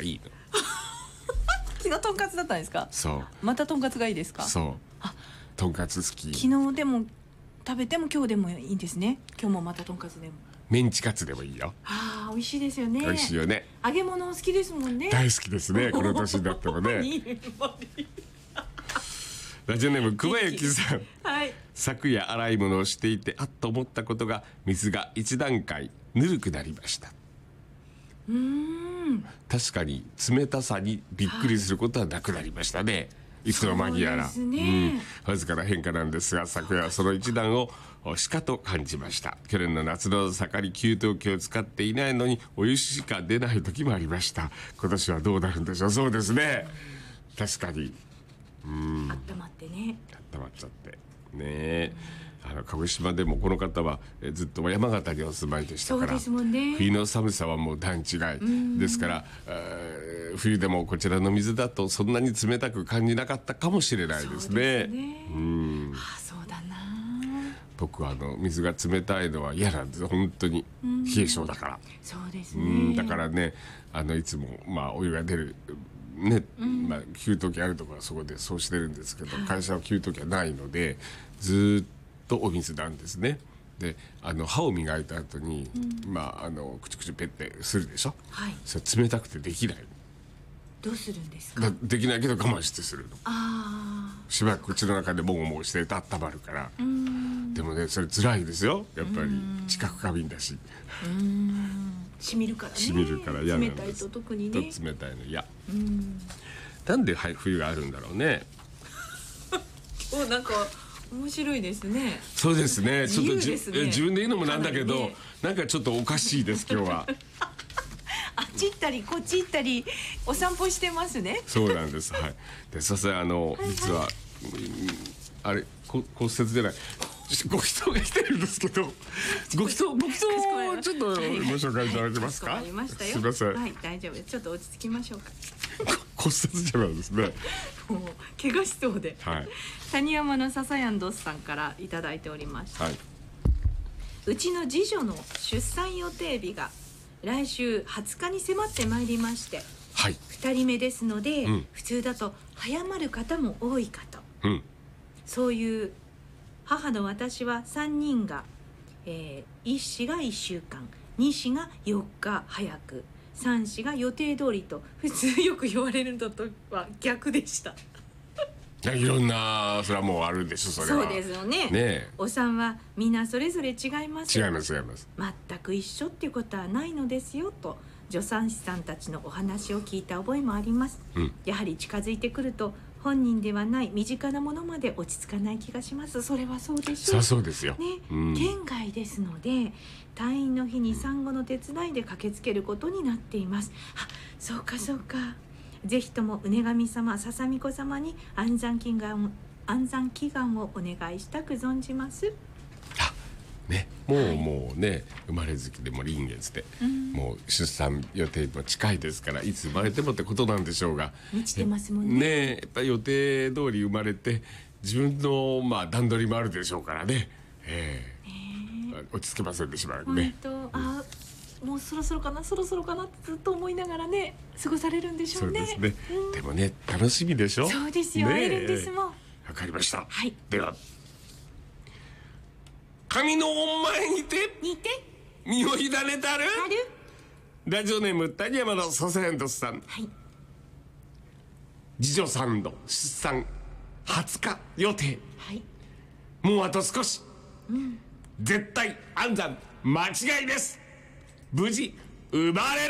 いいの。 昨日とんかつだったんですか？ そうまたとんかつがいいですか？ そうとんかつ好き。 昨日でも食べても今日でもいいんですね。今日もまたとんかつでも。 メンチカツでもいいよ。 ああ、美味しいですよね。 美味しいよね。 揚げ物好きですもんね。 大好きですね、この年になってもね。ラジオネーム熊幸さん、 はい、 昨夜洗い物をしていてあっと思ったことが、水が一段階ぬるくなりました。確かに冷たさにびっくりすることはなくなりましたね。いつの間にやら、わずかな変化なんですが、昨夜はその一段をしかと感じました。去年の夏の盛り、給湯器を使っていないのにお湯しか出ない時もありました。今年はどうなるんでしょう。そうですね、確かに温まってね、 温まっちゃってね。鹿児島でもこの方はずっと山形にお住まいでしたから、 そうですもんね、 冬の寒さはもう段違いですから、冬でもこちらの水だとそんなに冷たく感じなかったかもしれないですね。 そうですね。そうだな。 僕は水が冷たいのは嫌なんです、本当に冷え性だから。 そうですね。 だからね、いつもお湯が出るね、給湯器あるところはそこでそうしてるんですけど、会社は給湯器はないのでずっとお水なんですね。で歯を磨いた後に、くちくちペッてするでしょ、はい、それ冷たくてできない。 どうするんですか？ できないけど我慢してするの。しばらく口の中でもごもごしてると温まるから。でもね、それ辛いですよ、やっぱり知覚過敏だし。 しみるからね。 しみるから嫌なんです。 冷たいと特にね。 冷たいの嫌。なんで冬があるんだろうね。 なんか面白いですね。 そうですね。ちょっと自分で言うのもなんだけど、 ね、 なんかちょっとおかしいです今日は。 あっち行ったりこっち行ったりお散歩してますね。 そうなんです。はい。で、実はあれ骨折じゃない。ご祈祷が来てるんですけど、ご祈祷をちょっとご紹介いただけますか？すみません。 はい、大丈夫です。ちょっと落ち着きましょうか。 骨折じゃないですね。 もう怪我しそうで。 はい。 谷山のささやんどすさんからいただいておりました。はい。うちの次女の出産予定日が来週20日に迫ってまいりまして、はい。2人目ですので、普通だと早まる方も多いかと。そういう母の私は3人が、1子が1週間、2子が4日早く、3子が予定通りと普通よく言われるのとは逆でした。 いろんなそれはもうあるでしょ、それは。 そうですよね。お産はみんなそれぞれ違います。 違います。 全く一緒っていうことはないのですよと助産師さんたちのお話を聞いた覚えもあります。やはり近づいてくると本人ではない身近なものまで落ち着かない気がします。それはそうでしょう。 そうですよね。県外ですので退院の日に産後の手伝いで駆けつけることになっています。そうか。ぜひともうね神様ささみ子様に安産祈願をお願いしたく存じます。 ね、もうね、生まれ月でも臨月で、もう出産予定も近いですから、いつ生まれてもってことなんでしょうが、 満ちてますもんね。 やっぱり予定通り生まれて自分の段取りもあるでしょうからね。落ち着けませんでしばらくね。 もうそろそろかなってずっと思いながらね過ごされるんでしょうね。 そうですね。でもね、楽しみでしょ。 そうですよ。会えるんですもん。 わかりました。 はい。 では神の御前にて身を委ねたるラジオネーム谷山のささやんどすさん。はい。次女さんの出産20日予定。はい。もうあと少し。絶対安産間違いです。無事生まれる。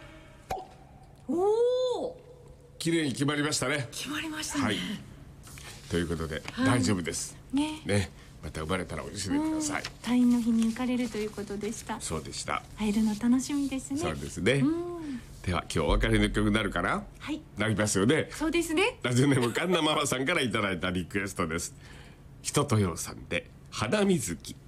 綺麗に決まりましたね。 決まりましたね。 はい。ということで、大丈夫です。ね。また生まれたらお知らせください。 退院の日に行かれるということでした。 そうでした。 会えるの楽しみですね。 そうですね。では今日お別れの曲になるかな。はい。なりますよね。 そうですね。 ラジオネームカンナママさんからいただいたリクエストです。ひととようさんで花水木。